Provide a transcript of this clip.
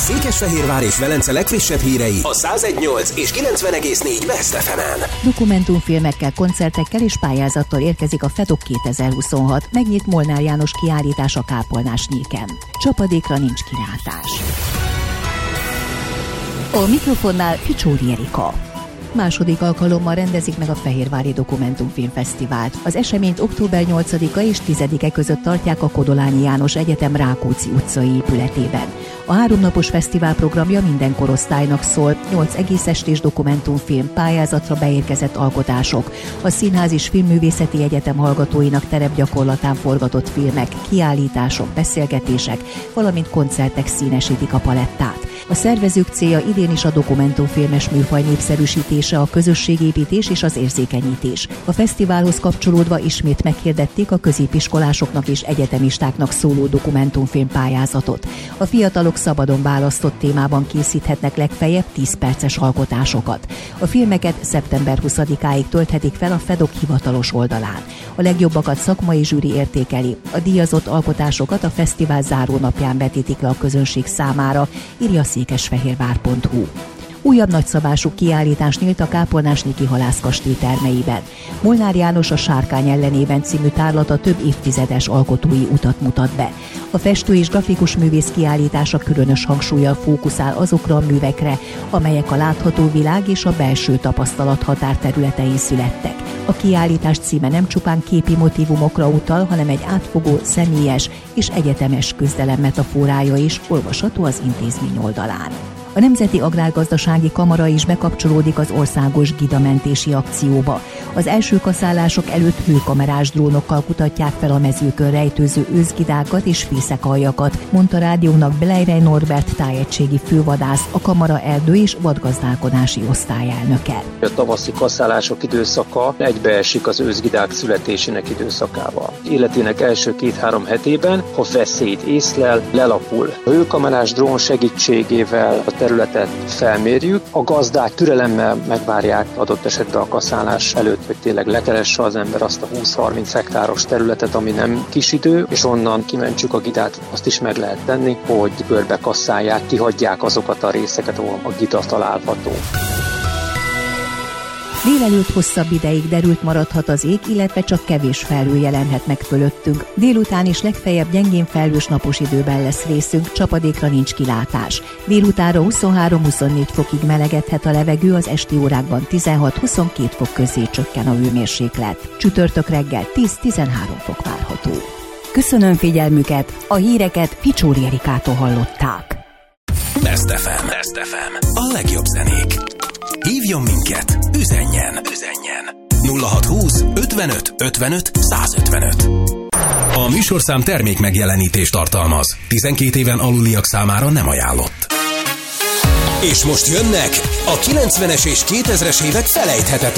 Székesfehérvár és Velence legfrissebb hírei a 101.8 és 90.4 Best FM-en. Dokumentumfilmekkel, koncertekkel és pályázattal érkezik a FEDOK 2026. Megnyit Molnár János kiállítás a Kápolnás nyíken. Csapadékra nincs kilátás. A mikrofonnál Ficsóri Erika. Második alkalommal rendezik meg a Fehérvári Dokumentumfilmfesztivált. Az eseményt október 8-a és 10-e között tartják a Kodolányi János Egyetem Rákóczi utcai épületében. A 3 napos fesztivál programja minden korosztálynak szól, 8 egész estés dokumentumfilm, pályázatra beérkezett alkotások, a Színház és Filmművészeti Egyetem hallgatóinak terepgyakorlatán forgatott filmek, kiállítások, beszélgetések, valamint koncertek színesítik a palettát. A szervezők célja idén is a dokumentumfilmes műfaj népszerűsítése, a közösségépítés és az érzékenyítés. A fesztiválhoz kapcsolódva ismét meghirdették a középiskolásoknak és egyetemistáknak szóló dokumentumfilm pályázatot. A fiatalok szabadon választott témában készíthetnek legfeljebb 10 perces alkotásokat. A filmeket szeptember 20-áig tölthetik fel a FEDOK hivatalos oldalán. A legjobbakat szakmai zsűri értékeli. A díjazott alkotásokat a fesztivál zárónapján vetítik le a közönség számára, írja székesfehérvár.hu. Újabb nagyszabású kiállítás nyílt a Kápolnásnyiki halászkastély termeiben. Molnár János a Sárkány ellenében című tárlata több évtizedes alkotói utat mutat be. A festő és grafikus művész kiállítása különös hangsúllyal fókuszál azokra a művekre, amelyek a látható világ és a belső tapasztalat határterületein születtek. A kiállítás címe nem csupán képi motívumokra utal, hanem egy átfogó, személyes és egyetemes küzdelem metaforája is olvasható az intézmény oldalán. A Nemzeti Agrárgazdasági Kamara is bekapcsolódik az országos gidamentési akcióba. Az első kaszálások előtt hőkamerás drónokkal kutatják fel a mezőkön rejtőző őszgidákat és fészekaljakat, mondta rádiónak Blejrej Norbert tájegységi fővadász, a Kamara erdő- és vadgazdálkodási osztályelnöke. A tavaszi kaszálások időszaka egybeesik az őszgidák születésének időszakával. Életének első 2-3 hetében, ha veszélyt észlel, lelapul. A hőkamerás drón segítségével a területet felmérjük, a gazdák türelemmel megvárják adott esetben a kaszálás előtt, hogy tényleg lekeresse az ember azt a 20-30 hektáros területet, ami nem kis idő, és onnan kimentsük a gidát. Azt is meg lehet tenni, hogy körbe kasszálják, kihagyják azokat a részeket, ahol a gida található. Délelőtt hosszabb ideig derült maradhat az ég, illetve csak kevés felhő jelenhet meg fölöttünk. Délután is legfeljebb gyengén felhős napos időben lesz részünk, csapadékra nincs kilátás. Délutánra 23-24 fokig melegedhet a levegő, az esti órákban 16-22 fok közé csökken a hőmérséklet. Csütörtök reggel 10-13 fok várható. Köszönöm figyelmüket, a híreket Ficsóri Erikától hallották. Best FM. Best FM. A legjobb zenék. Hívjon minket, üzenjen 0620 55 55 155. A műsorszám termék megjelenítést tartalmaz. 12 éven aluliak számára nem ajánlott. És most jönnek a 90-es és 2000-es évek felejthetetlen